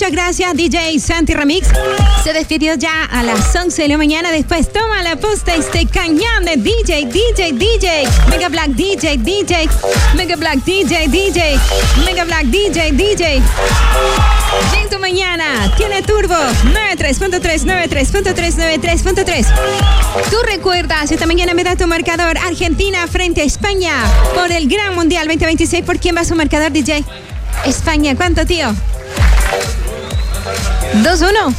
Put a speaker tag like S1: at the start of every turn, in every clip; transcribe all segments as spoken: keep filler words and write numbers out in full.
S1: muchas gracias. D J Santi Remix se despidió ya a las once de la mañana. Después toma la posta este cañón de D J, D J, D J, Mega Black D J, D J, Mega Black D J, D J, Mega Black D J, D J. Y en tu mañana tiene turbo noventa y tres punto tres, noventa y tres punto tres, noventa y tres punto tres. Tú recuerdas, esta mañana me da tu marcador Argentina frente a España por el Gran Mundial veinte veintiséis. ¿Por quién va su marcador, D J? España, ¿cuánto, tío? dos uno.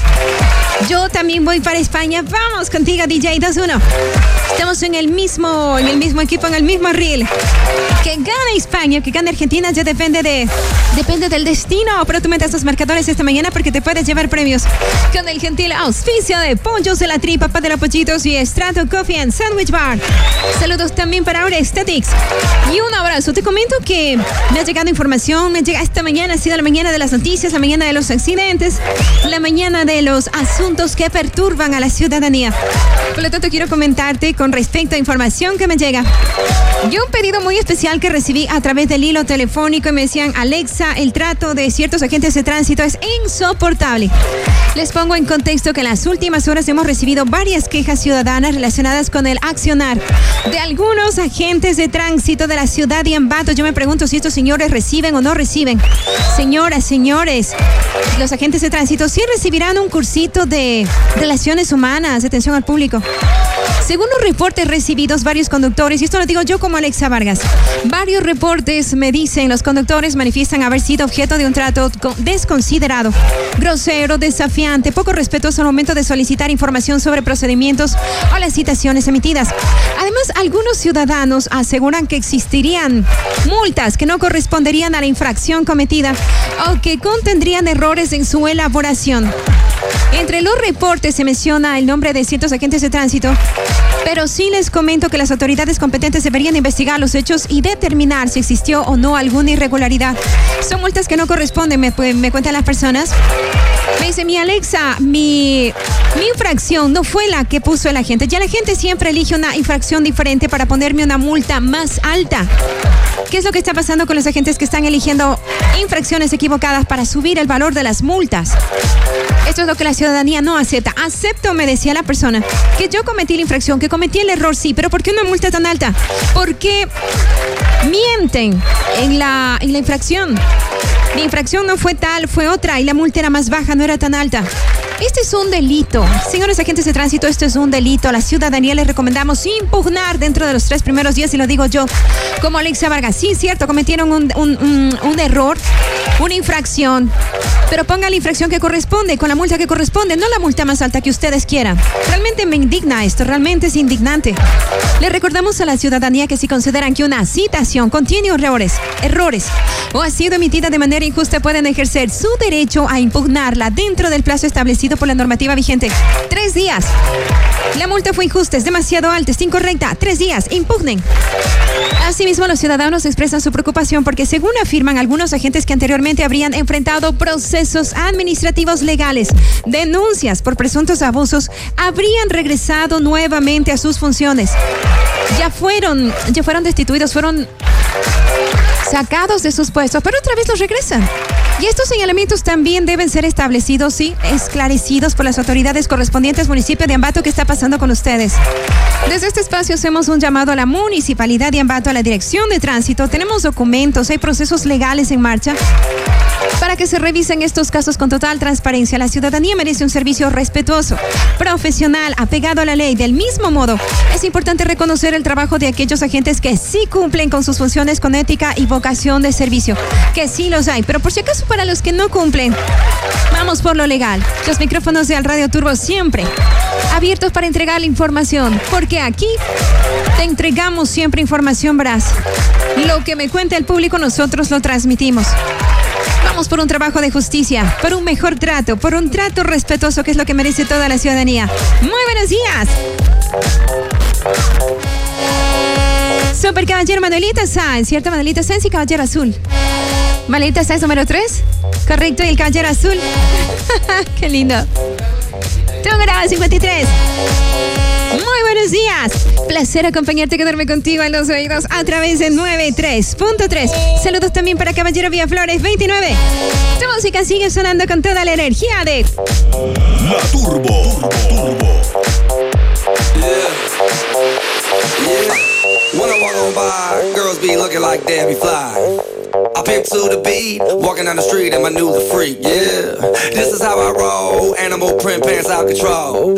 S1: Yo también voy para España. Vamos contigo, D J. dos uno. Estamos en el mismo, en el mismo equipo, en el mismo reel. Que gane España, que gane Argentina, ya depende de, depende del destino. Pero tú metes los marcadores esta mañana porque te puedes llevar premios con el gentil auspicio de Pollos de la Tripa, Padre Pollitos y Strato Coffee and Sandwich Bar. Saludos también para Aura Aesthetics. Y un abrazo. Te comento que me ha llegado información, me llega esta mañana, ha sido la mañana de las noticias, la mañana de los accidentes, la mañana de los asuntos que perturban a la ciudadanía. Por lo tanto, quiero comentarte con respecto a información que me llega. Yo un pedido muy especial que recibí a través del hilo telefónico y me decían: Alexa, el trato de ciertos agentes de tránsito es insoportable. Les pongo en contexto que en las últimas horas hemos recibido varias quejas ciudadanas relacionadas con el accionar de algunos agentes de tránsito de la ciudad de Ambato. Yo me pregunto si estos señores reciben o no reciben. Señoras, señores, los agentes de tránsito sí recibirán un cursito de relaciones humanas, de atención al público. Según los reportes recibidos, varios conductores, y esto lo digo yo como Alexa Vargas, varios reportes me dicen, los conductores manifiestan haber sido objeto de un trato desconsiderado, grosero, desafiante, poco respetuoso al momento de solicitar información sobre procedimientos o las citaciones emitidas. Además, algunos ciudadanos aseguran que existirían multas que no corresponderían a la infracción cometida o que contendrían errores en su elaboración. Entre los reportes se menciona el nombre de ciertos agentes de tránsito, pero sí les comento que las autoridades competentes deberían investigar los hechos y determinar si existió o no alguna irregularidad. Son multas que no corresponden, me, me cuentan las personas. Me dice: mi Alexa, mi, mi infracción no fue la que puso el agente. Ya la gente siempre elige una infracción diferente para ponerme una multa más alta. ¿Qué es lo que está pasando con los agentes que están eligiendo infracciones equivocadas para subir el valor de las multas? Esto es lo que la ciudadanía no acepta. Acepto, me decía la persona, que yo cometí la infracción, que cometí el error, sí, pero ¿por qué una multa tan alta? ¿Por qué mienten en la, en la infracción? Mi infracción no fue tal, fue otra, y la multa era más baja, no era tan alta. Este es un delito. Señores agentes de tránsito, esto es un delito. A la ciudadanía les recomendamos impugnar dentro de los tres primeros días, y lo digo yo, como Alexa Vargas. Sí, cierto, cometieron un, un, un, un error, una infracción, pero pongan la infracción que corresponde, con la multa que corresponde, no la multa más alta que ustedes quieran. Realmente me indigna esto, realmente es indignante. Les recordamos a la ciudadanía que si consideran que una citación contiene errores, errores o ha sido emitida de manera injusta, pueden ejercer su derecho a impugnarla dentro del plazo establecido por la normativa vigente. Tres días. La multa fue injusta, es demasiado alta, es incorrecta. Tres días, impugnen. Asimismo, los ciudadanos expresan su preocupación porque, según afirman algunos agentes que anteriormente habrían enfrentado procesos administrativos legales, denuncias por presuntos abusos, habrían regresado nuevamente a sus funciones. Ya fueron, ya fueron destituidos, fueron sacados de sus puestos, pero otra vez los regresan. Y estos señalamientos también deben ser establecidos y esclarecidos por las autoridades correspondientes. Municipio de Ambato, ¿qué está pasando con ustedes? Desde este espacio hacemos un llamado a la Municipalidad de Ambato, a la Dirección de Tránsito. Tenemos documentos, hay procesos legales en marcha para que se revisen estos casos con total transparencia. La ciudadanía merece un servicio respetuoso, profesional, apegado a la ley. Del mismo modo, es importante reconocer el trabajo de aquellos agentes que sí cumplen con sus funciones con ética y vocación de servicio, que sí los hay, pero por si acaso para los que no cumplen, vamos por lo legal. Los micrófonos de Al Radio Turbo siempre abiertos para entregar la información, porque aquí te entregamos siempre información veraz. Lo que me cuenta el público, nosotros lo transmitimos. Vamos por un trabajo de justicia, por un mejor trato, por un trato respetuoso, que es lo que merece toda la ciudadanía. Muy buenos días. Super Caballero Manuelita Sáenz, ¿cierto? Manuelita Sáenz y Caballero Azul. Manuelita Sáenz número tres, correcto, y el Caballero Azul. Qué lindo. Tengo grabado cincuenta y tres. Muy buenos días. placer acompañarte, quedarme contigo en los oídos a través de noventa y tres punto tres. Saludos también para Caballero Villaflores veintinueve. Tu música sigue sonando con toda la energía de
S2: La Turbo. Turbo.
S3: Yeah. Yeah. When I walk on by, girls be looking like Debbie Fly. I pimp to the beat, walking down the street and my new the freak, yeah. This is how I roll, animal print pants out control.